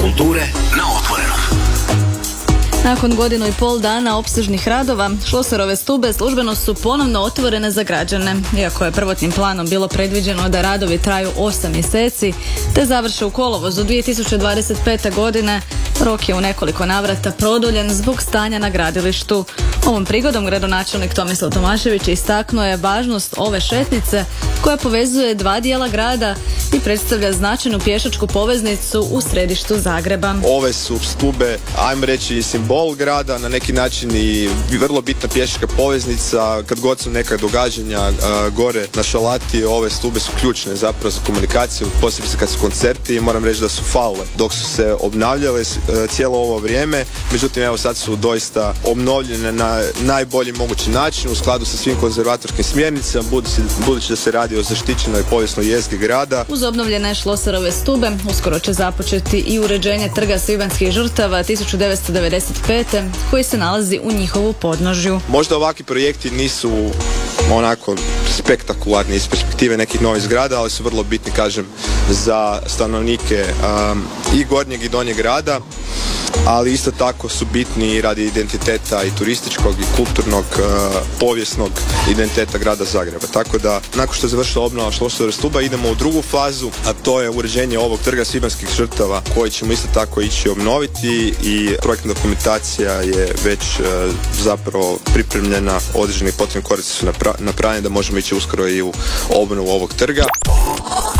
kulture na Otvorenom. Nakon godinu i pol dana opsežnih radova, Šloserove stube službeno su ponovno otvorene za građane. Iako je prvotnim planom bilo predviđeno da radovi traju 8 mjeseci, te završe u kolovozu 2025. godine, rok je u nekoliko navrata produljen zbog stanja na gradilištu. Ovom prigodom gradonačelnik Tomislav Tomašević istaknuo je važnost ove šetnice koja povezuje dva dijela grada i predstavlja značajnu pješačku poveznicu u središtu Zagreba. Ove su stube, ajmo reći, simbol grada, na neki način i vrlo bitna pješačka poveznica. Kad god su neka događanja gore na Šalati, ove stube su ključne zapravo za komunikaciju, posebno kad su koncerti, i moram reći da su falile dok su se obnavljale cijelo ovo vrijeme. Međutim, evo sad su doista obnovljene na najbolji mogući način u skladu sa svim konzervatorskim smjernicama, budući da se radi o zaštićenoj povijesnoj jezgri grada. Uz obnovljene Šloserove stube uskoro će započeti i uređenje trga svibanjskih žrtava 1995. koji se nalazi u njihovu podnožju. Možda ovakvi projekti nisu onako spektakularni iz perspektive nekih novih zgrada, ali su vrlo bitni, kažem, za stanovnike i gornjeg i donjeg grada, ali isto tako su bitni i radi identiteta i turističkog i kulturnog, povijesnog identiteta grada Zagreba. Tako da, nakon što je završila obnova Šloserove stuba, idemo u drugu fazu, a to je uređenje ovog trga svibanjskih žrtava, koji ćemo isto tako ići obnoviti, i projektna dokumentacija je već zapravo pripremljena, određeni potrebni koraci su napravljeni da možemo ići uskoro i u obnovu ovog trga.